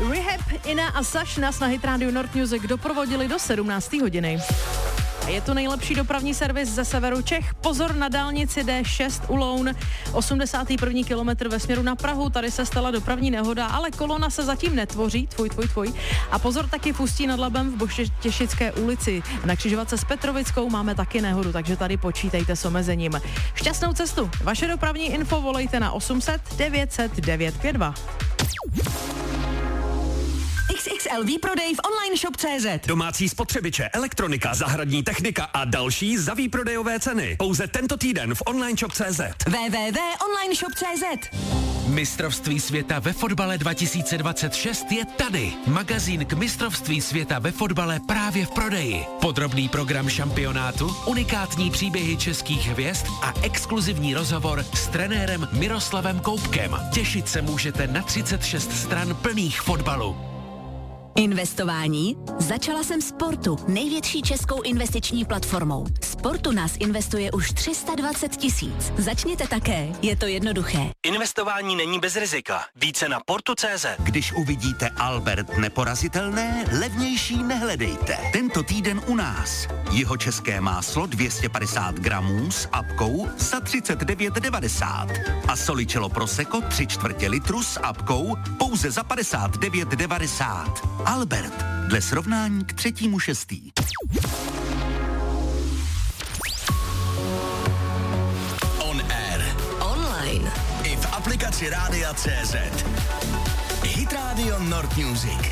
Rehab, Ina a Saš nás na Hit Radio Nord Music doprovodili do 17. hodiny. Je tu nejlepší dopravní servis ze severu Čech. Pozor na dálnici D6 u Loun, 81. kilometr ve směru na Prahu. Tady se stala dopravní nehoda, ale kolona se zatím netvoří. Tvoj. A pozor taky v Ústí nad Labem v Boštěšické ulici. Na křižovatce s Petrovickou máme taky nehodu, takže tady počítejte s omezením. Šťastnou cestu. Vaše dopravní info volejte na 800 900 952. XXL výprodej v online shop.cz. Domácí spotřebiče, elektronika, zahradní technika a další za výprodejové ceny. Pouze tento týden v online shop.cz. www.onlineshop.cz. Mistrovství světa ve fotbale 2026 je tady. Magazín k mistrovství světa ve fotbale právě v prodeji. Podrobný program šampionátu, unikátní příběhy českých hvězd a exkluzivní rozhovor s trenérem Miroslavem Koupkem. Těšit se můžete na 36 stran plných fotbalu. Investování? Začala jsem Sportu, největší českou investiční platformou. Sportu nás investuje už 320 000. Začněte také, je to jednoduché. Investování není bez rizika. Více na portu.cz. Když uvidíte Albert neporazitelné, levnější nehledejte. Tento týden u nás. Jihočeské máslo 250 gramů s apkou za 39,90. A soličelo Prosecco 3/4 litru s apkou pouze za 59,90. Albert, dle srovnání k 3.6. On air. Online. I v aplikaci Rádia CZ. Hit Radio Nord Music.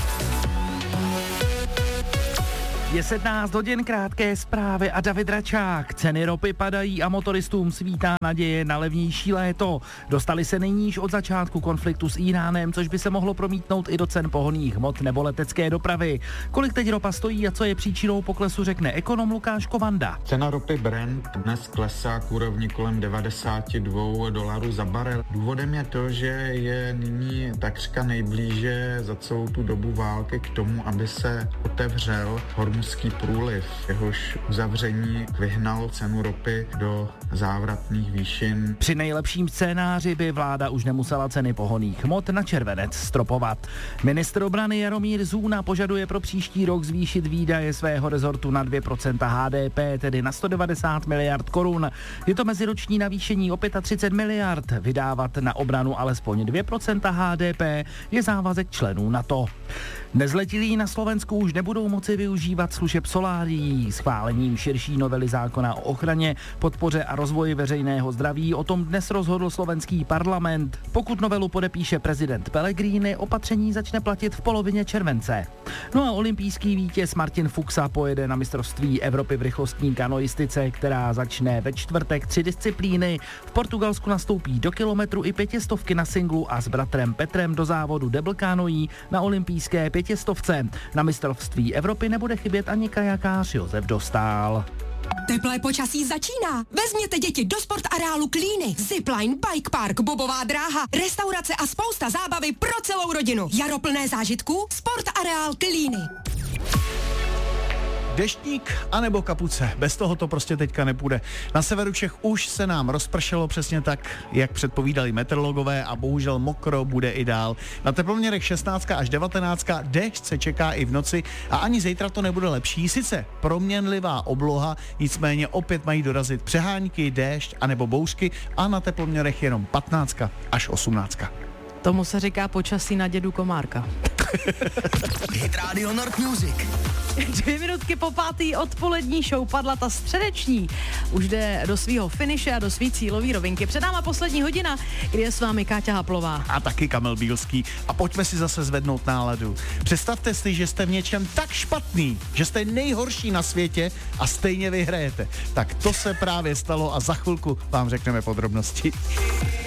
Je 17 hodin, krátké zprávy a David Račák. Ceny ropy padají a motoristům svítá naděje na levnější léto. Dostali se nejníž od začátku konfliktu s Íránem, což by se mohlo promítnout i do cen pohonných hmot nebo letecké dopravy. Kolik teď ropa stojí a co je příčinou poklesu, řekne ekonom Lukáš Kovanda. Cena ropy Brent dnes klesá k úrovni kolem $92 za barel. Důvodem je to, že je nyní takřka nejblíže za celou tu dobu války k tomu, aby se otevřel Hormuzský průliv. Jehož uzavření vyhnalo cenu ropy do závratných výšin. Při nejlepším scénáři by vláda už nemusela ceny pohonných hmot na červenec stropovat. Ministr obrany Jaromír Zůna požaduje pro příští rok zvýšit výdaje svého rezortu na 2% HDP, tedy na 190 miliard korun. Je to meziroční navýšení o 35 miliard. Vydávat na obranu alespoň 2% HDP je závazek členů NATO. Nezletilí na Slovensku už nebudou moci využívat služeb solárií. Schválením širší novely zákona o ochraně, podpoře a rozvoji veřejného zdraví o tom dnes rozhodl slovenský parlament. Pokud novelu podepíše prezident Pellegrini, opatření začne platit v polovině července. No a olympijský vítěz Martin Fuxa pojede na mistrovství Evropy v rychlostní kanoistice, která začne ve čtvrtek 3 disciplíny. V Portugalsku nastoupí do kilometru i 500 na singlu a s bratrem Petrem do závodu double kanoí na olympijské 500. Na mistrovství Evropy nebude chybět ani kajakář Josef Dostál. Teplé počasí začíná. Vezměte děti do sportareálu Klíny. Zipline, bike park, bobová dráha, restaurace a spousta zábavy pro celou rodinu. Jaro plné zážitků, sportareál Klíny. Deštník anebo kapuce, bez toho to prostě teďka nepůjde. Na severu Čech už se nám rozpršelo přesně tak, jak předpovídali meteorologové a bohužel mokro bude i dál. Na teploměrech 16 až 19, déšť se čeká i v noci a ani zítra to nebude lepší. Sice proměnlivá obloha, nicméně opět mají dorazit přehánky, déšť anebo bouřky a na teploměrech jenom 15 až 18. Tomu se říká počasí na dědu Komárka. Hit Radio Nord Music. 2 minutky po 5. odpolední show padla ta středeční. Už jde do svýho finiše a do svý cílový rovinky. Před náma poslední hodina, kdy je s vámi Káťa Haplová. A taky Kamil Bílský. A pojďme si zase zvednout náladu. Představte si, že jste v něčem tak špatný, že jste nejhorší na světě a stejně vyhrajete. Tak to se právě stalo a za chvilku vám řekneme podrobnosti.